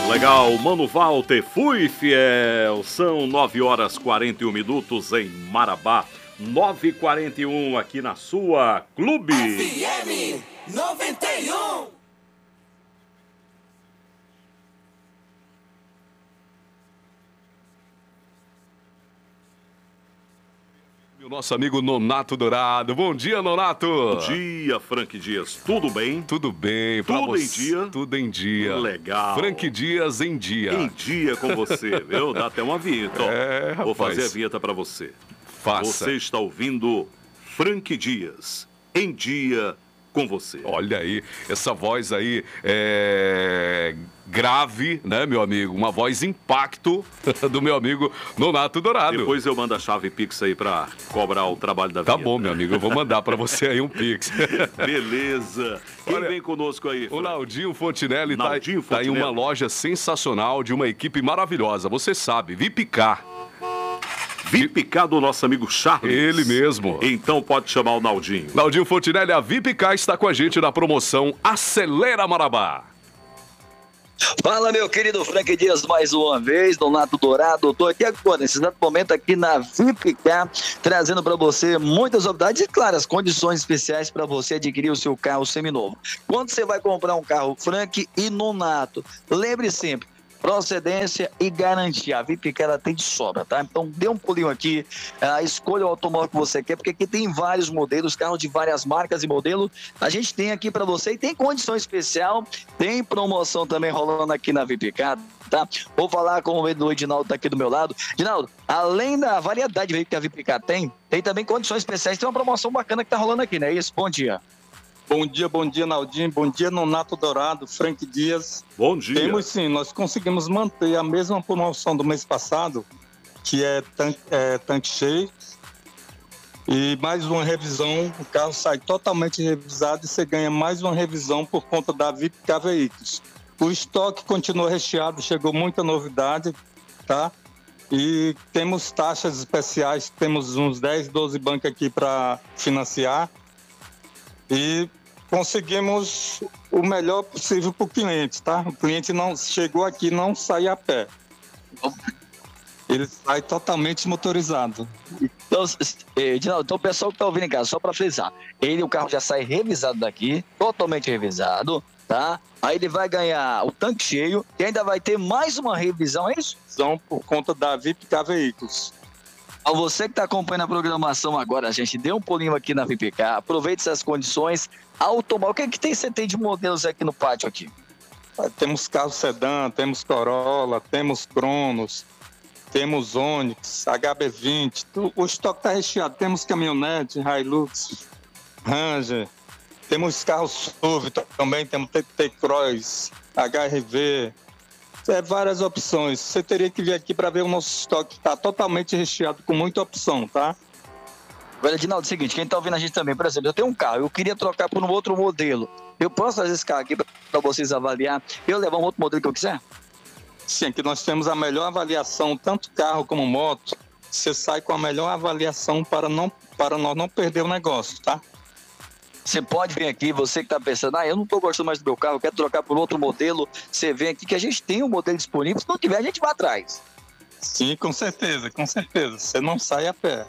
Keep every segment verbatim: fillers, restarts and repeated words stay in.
Legal, Mano Walter, fui fiel. São nove horas e quarenta e um minutos em Marabá. nove e quarenta e um aqui na sua Clube. F M noventa e um. O nosso amigo Nonato Dourado. Bom dia, Nonato. Bom dia, Frank Dias. Tudo bem? Tudo bem. Pra Tudo você. em dia? Tudo em dia. Legal. Frank Dias em dia. Em dia com você, viu? Dá até uma vinheta, ó. É, Vou rapaz. fazer a vinheta pra você. Faça. Você está ouvindo Frank Dias. Em dia com você. Olha aí, essa voz aí é grave, né, meu amigo? Uma voz impacto do meu amigo Nonato Dourado. Depois eu mando a chave Pix aí pra cobrar o trabalho da Tá vinheta. bom, meu amigo, eu vou mandar pra você aí um Pix. Beleza. Quem Olha, vem conosco aí, O Frank? Naldinho Fontinelli tá, Naldinho tá em uma Fontinelli. loja sensacional, de uma equipe maravilhosa. Você sabe, Vipicar. Vipicar do nosso amigo Charles. Ele mesmo. Então pode chamar o Naldinho. Naldinho Fontinelli, a Vipicar está com a gente na promoção Acelera Marabá. Fala, meu querido Frank Dias, mais uma vez, Nonato Dourado. Estou aqui agora, nesse exato momento, aqui na Vipicar, trazendo para você muitas novidades e, claro, as condições especiais para você adquirir o seu carro seminovo. Quando você vai comprar um carro Frank e Nonato, lembre sempre, procedência e garantia. A Vipicar ela tem de sobra, tá? Então dê um pulinho aqui, uh, escolha o automóvel que você quer, porque aqui tem vários modelos, carros de várias marcas e modelos. A gente tem aqui para você e tem condição especial, tem promoção também rolando aqui na Vipicar, tá? Vou falar com o Edinaldo tá aqui do meu lado. Edinaldo, além da variedade de veículos que a Vipicar tem, tem também condições especiais, tem uma promoção bacana que tá rolando aqui, né? Isso, bom dia. Bom dia, bom dia, Naldinho. Bom dia, Nonato Dourado, Frank Dias. Bom dia. Temos sim, nós conseguimos manter a mesma promoção do mês passado, que é tanque, é, tanque cheio. E mais uma revisão, o carro sai totalmente revisado e você ganha mais uma revisão por conta da Vipicar Veículos. O estoque continua recheado, chegou muita novidade, tá? E temos taxas especiais, temos uns dez, doze bancos aqui para financiar. E conseguimos o melhor possível para o cliente, tá? O cliente não chegou aqui, não sai a pé. Ele sai totalmente motorizado. Então, Edinaldo, então o pessoal que está ouvindo em casa, só para frisar, ele, o carro já sai revisado daqui, totalmente revisado, tá? Aí ele vai ganhar o tanque cheio e ainda vai ter mais uma revisão, é isso? São por conta da Vipicar Veículos. A você que está acompanhando a programação agora, a gente deu um pulinho aqui na Vipicar, aproveite essas condições. Automóvel, o que, é que tem, você tem de modelos aqui no pátio aqui? Temos carro sedã, temos Corolla, temos Cronos, temos Onix, H B vinte, o estoque está recheado. Temos caminhonete, Hilux, Ranger, temos carros S U V também, temos T T Cross, H R V, é, várias opções. Você teria que vir aqui para ver o nosso estoque, está totalmente recheado com muita opção, tá? Agora, Edinaldo, é o seguinte, quem está ouvindo a gente também, por exemplo, eu tenho um carro, eu queria trocar por um outro modelo. Eu posso trazer esse carro aqui para vocês avaliar, eu levar um outro modelo que eu quiser? Sim, aqui nós temos a melhor avaliação, tanto carro como moto. Você sai com a melhor avaliação para, não, para nós não perder o negócio, tá? Você pode vir aqui, você que está pensando, ah, eu não estou gostando mais do meu carro, eu quero trocar por outro modelo. Você vem aqui que a gente tem um modelo disponível, se não tiver, a gente vai atrás. Sim, com certeza, com certeza. Você não sai a pé.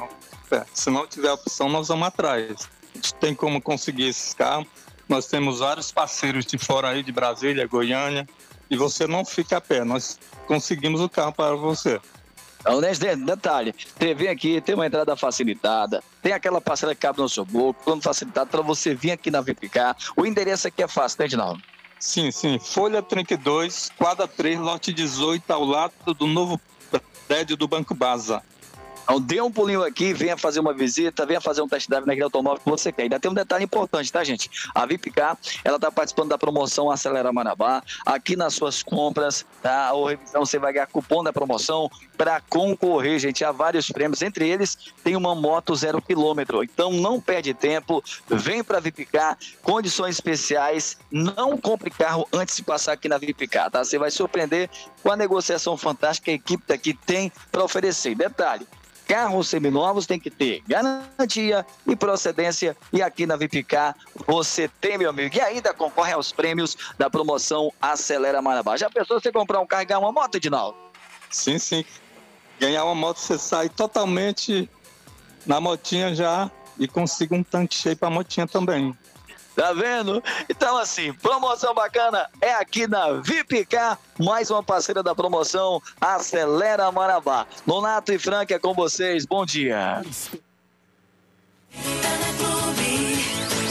Se não tiver opção, nós vamos atrás. A gente tem como conseguir esses carros. Nós temos vários parceiros de fora aí, de Brasília, Goiânia, e você não fica a pé. Nós conseguimos o carro para você. Então, nesse detalhe, você vem aqui, tem uma entrada facilitada, tem aquela parcela que cabe no seu bolso, plano facilitado para você vir aqui na Vipicar. O endereço aqui é fácil, né, Edinaldo? Sim, sim. Folha trinta e dois, quadra três, lote dezoito, ao lado do novo prédio do Banco Baza. Então, dê um pulinho aqui, venha fazer uma visita, venha fazer um test drive naquele automóvel que você quer. Ainda tem um detalhe importante, tá, gente? A Vipicar, ela tá participando da promoção Acelera Marabá. Aqui nas suas compras, tá? Ou revisão, você vai ganhar cupom da promoção para concorrer, gente, a vários prêmios. Entre eles, tem uma moto zero quilômetro. Então, não perde tempo, vem para Vipicar, condições especiais, não compre carro antes de passar aqui na Vipicar, tá? Você vai surpreender com a negociação fantástica que a equipe daqui tem para oferecer. Detalhe, carros seminovos tem que ter garantia e procedência. E aqui na Vipcar você tem, meu amigo. E ainda concorre aos prêmios da promoção Acelera Marabá. Já pensou você comprar um carro e ganhar uma moto, Edinaldo? Sim, sim. Ganhar uma moto, você sai totalmente na motinha já e consiga um tanque cheio para a motinha também. Tá vendo? Então, assim, promoção bacana é aqui na Vipcar, mais uma parceira da promoção Acelera Marabá. Nonato e Frank é com vocês, bom dia.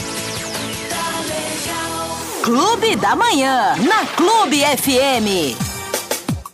Clube da Manhã, na Clube F M.